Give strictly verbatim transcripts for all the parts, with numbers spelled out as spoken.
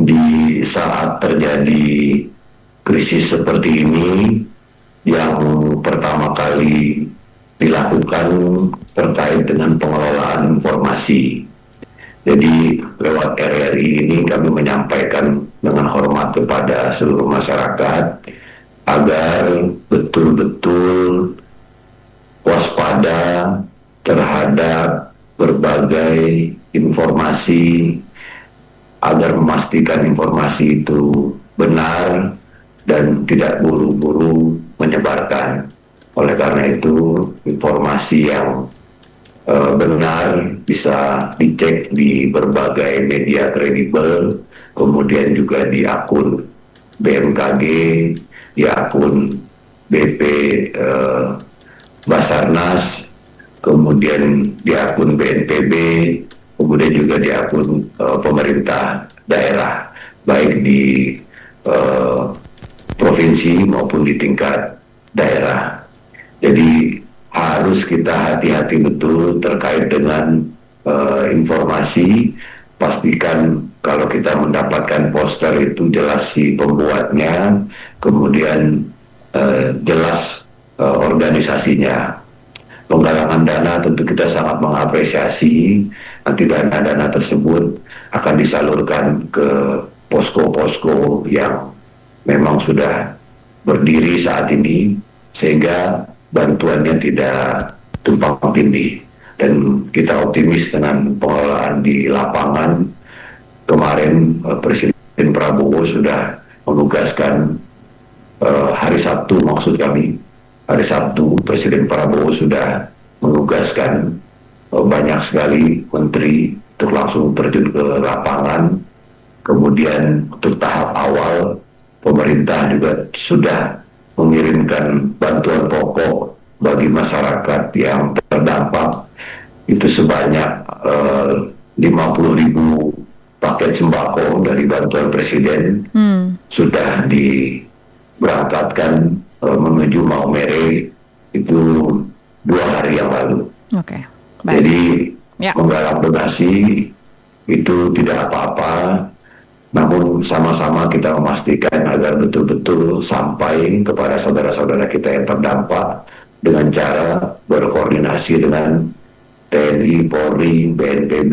di saat terjadi krisis seperti ini, yang pertama kali dilakukan terkait dengan pengelolaan informasi. Jadi lewat R R I ini kami menyampaikan dengan hormat kepada seluruh masyarakat agar betul-betul waspada terhadap berbagai informasi, agar memastikan informasi itu benar dan tidak buru-buru menyebarkan. Oleh karena itu, informasi yang uh, benar bisa dicek di berbagai media kredibel, kemudian juga di akun B M K G, di akun B P uh, Basarnas, kemudian di akun B N P B, kemudian juga di akun uh, pemerintah daerah, baik di uh, provinsi maupun di tingkat daerah. Jadi harus kita hati-hati betul terkait dengan uh, informasi. Pastikan kalau kita mendapatkan poster itu jelas si pembuatnya, kemudian uh, jelas uh, organisasinya. Penggalangan dana tentu kita sangat mengapresiasi. Nanti dana-dana tersebut akan disalurkan ke posko-posko yang memang sudah berdiri saat ini, sehingga bantuannya tidak tumpang tindih. Dan kita optimis dengan pengelolaan di lapangan. Kemarin Presiden Prabowo sudah menugaskan uh, hari Sabtu, maksud kami hari Sabtu Presiden Prabowo sudah menugaskan uh, banyak sekali menteri untuk langsung terjun ke lapangan. Kemudian untuk tahap awal pemerintah juga sudah mengirimkan bantuan pokok bagi masyarakat yang terdampak itu sebanyak uh, lima puluh ribu paket sembako dari bantuan Presiden hmm. sudah diberangkatkan uh, menuju Maumere itu dua hari yang lalu. Oke. Okay. Jadi ya. Menggalang donasi itu tidak apa-apa, namun sama-sama kita memastikan agar betul-betul sampai kepada saudara-saudara kita yang terdampak dengan cara berkoordinasi dengan T N I, Polri, B N P B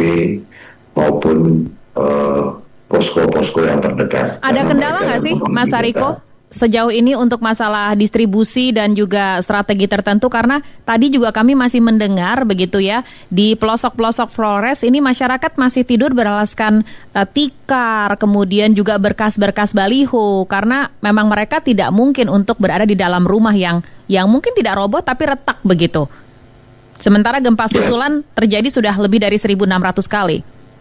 maupun uh, posko-posko yang terdekat. Ada kendala nggak sih, Mas Hariko, sejauh ini untuk masalah distribusi dan juga strategi tertentu? Karena tadi juga kami masih mendengar begitu ya, di pelosok-pelosok Flores ini masyarakat masih tidur beralaskan uh, tikar, kemudian juga berkas-berkas baliho, karena memang mereka tidak mungkin untuk berada di dalam rumah yang yang mungkin tidak roboh tapi retak begitu. Sementara gempa susulan terjadi sudah lebih dari seribu enam ratus kali.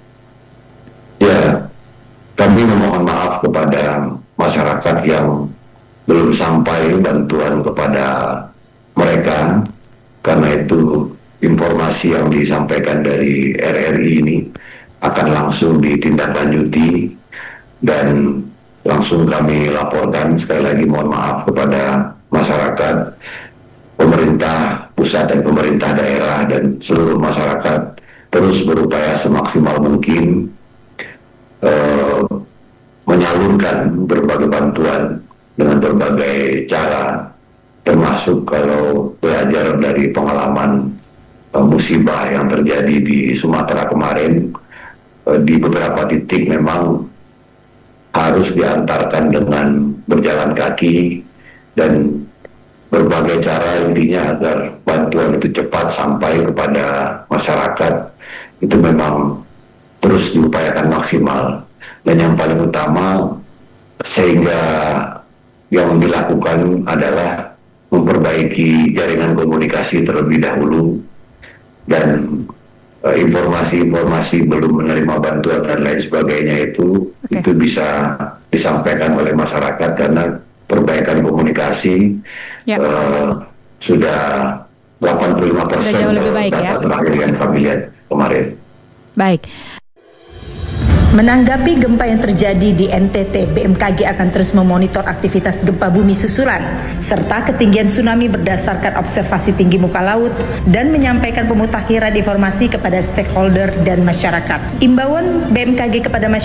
Ya, kami memohon maaf kepada masyarakat yang belum sampai bantuan kepada mereka. Karena itu informasi yang disampaikan dari R R I ini akan langsung ditindaklanjuti dan langsung kami laporkan. Sekali lagi mohon maaf kepada masyarakat, pemerintah pusat dan pemerintah daerah dan seluruh masyarakat terus berupaya semaksimal mungkin uh, menyalurkan berbagai bantuan dengan berbagai cara, termasuk kalau belajar dari pengalaman uh, musibah yang terjadi di Sumatera kemarin. Uh, di beberapa titik memang harus diantarkan dengan berjalan kaki dan berbagai cara, intinya agar bantuan itu cepat sampai kepada masyarakat. Itu memang terus diupayakan maksimal. Dan yang paling utama, sehingga yang dilakukan adalah memperbaiki jaringan komunikasi terlebih dahulu, dan uh, informasi-informasi belum menerima bantuan dan lain sebagainya itu okay. itu bisa disampaikan oleh masyarakat, karena perbaikan komunikasi yep. uh, sudah delapan puluh lima persen data ya? terakhir yang kami lihat kemarin. Baik. Menanggapi gempa yang terjadi di N T T, B M K G akan terus memonitor aktivitas gempa bumi susulan serta ketinggian tsunami berdasarkan observasi tinggi muka laut dan menyampaikan pemutakhiran informasi kepada stakeholder dan masyarakat. Imbauan B M K G kepada masyarakat